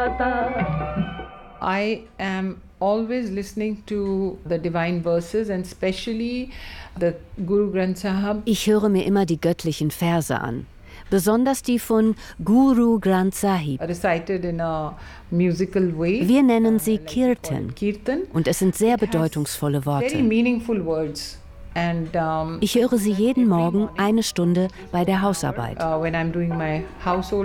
I am always listening to the divine verses and especially the Guru Granth Sahib. Ich höre mir immer die göttlichen Verse an, besonders die von Guru Granth Sahib. Recited in a musical way. Wir nennen sie Kirtan Kirtan. und es sind sehr bedeutungsvolle Very Worte. meaningful words. And Ich höre sie jeden Morgen 1 Stunde bei der Hausarbeit. when I'm doing my household